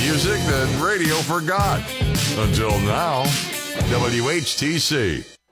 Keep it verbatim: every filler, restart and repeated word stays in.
music that radio forgot. Until now, W H T C.